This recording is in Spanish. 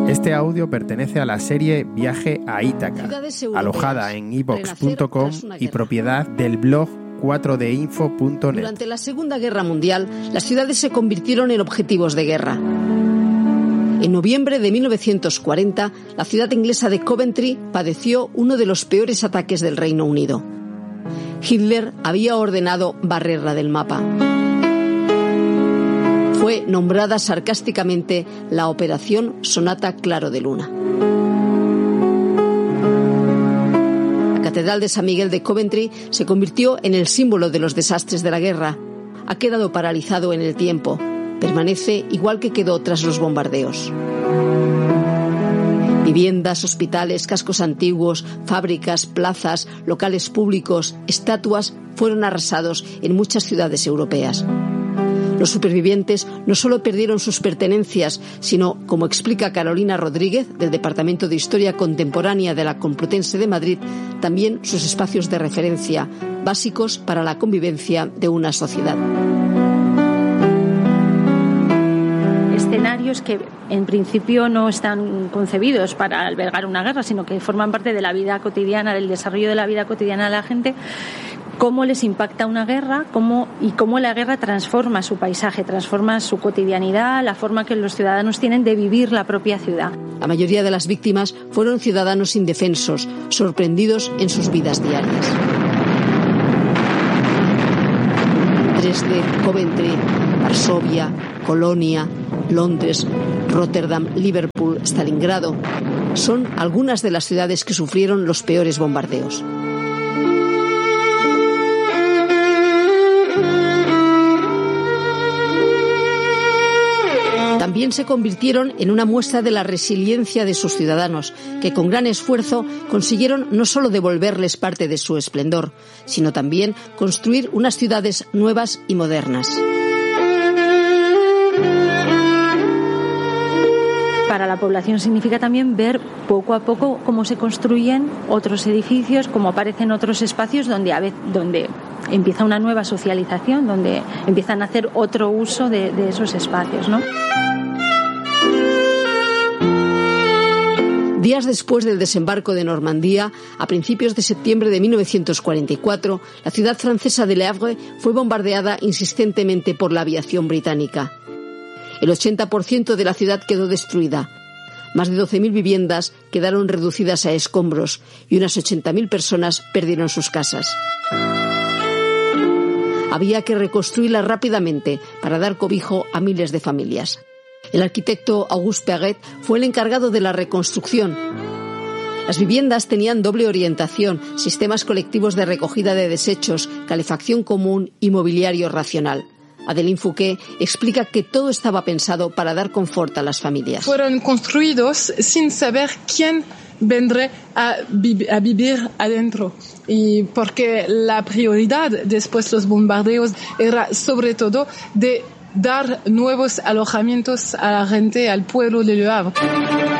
Este audio pertenece a la serie Viaje a Ítaca, alojada en evox.com y propiedad del blog 4dinfo.net. Durante la Segunda Guerra Mundial, las ciudades se convirtieron en objetivos de guerra. En noviembre de 1940, la ciudad inglesa de Coventry padeció uno de los peores ataques del Reino Unido. Hitler había ordenado barrerla del mapa. Fue nombrada sarcásticamente la Operación Sonata Claro de Luna. La Catedral de San Miguel de Coventry se convirtió en el símbolo de los desastres de la guerra. Ha quedado paralizado en el tiempo. Permanece igual que quedó tras los bombardeos. Viviendas, hospitales, cascos antiguos, fábricas, plazas, locales públicos, estatuas fueron arrasados en muchas ciudades europeas. Los supervivientes no solo perdieron sus pertenencias, sino, como explica Carolina Rodríguez, del Departamento de Historia Contemporánea de la Complutense de Madrid, también sus espacios de referencia, básicos para la convivencia de una sociedad. Escenarios que en principio no están concebidos para albergar una guerra, sino que forman parte de la vida cotidiana, del desarrollo de la vida cotidiana de la gente. Cómo les impacta una guerra, cómo la guerra transforma su paisaje, transforma su cotidianidad, la forma que los ciudadanos tienen de vivir la propia ciudad. La mayoría de las víctimas fueron ciudadanos indefensos, sorprendidos en sus vidas diarias. Dresde, Coventry, Varsovia, Colonia, Londres, Rotterdam, Liverpool, Stalingrado son algunas de las ciudades que sufrieron los peores bombardeos. También se convirtieron en una muestra de la resiliencia de sus ciudadanos, que con gran esfuerzo consiguieron no solo devolverles parte de su esplendor, sino también construir unas ciudades nuevas y modernas. Para la población significa también ver poco a poco cómo se construyen otros edificios, cómo aparecen otros espacios donde empieza una nueva socialización, donde empiezan a hacer otro uso de esos espacios, ¿no? Días después del desembarco de Normandía, a principios de septiembre de 1944, la ciudad francesa de Le Havre fue bombardeada insistentemente por la aviación británica. El 80% de la ciudad quedó destruida. Más de 12.000 viviendas quedaron reducidas a escombros y unas 80.000 personas perdieron sus casas. Había que reconstruirla rápidamente para dar cobijo a miles de familias. El arquitecto Auguste Perret fue el encargado de la reconstrucción. Las viviendas tenían doble orientación, sistemas colectivos de recogida de desechos, calefacción común y mobiliario racional. Adeline Fouquet explica que todo estaba pensado para dar confort a las familias. Fueron construidos sin saber quién vendrá a vivir adentro. Y porque la prioridad después de los bombardeos era sobre todo de dar nuevos alojamientos a la gente, al pueblo de Le Havre.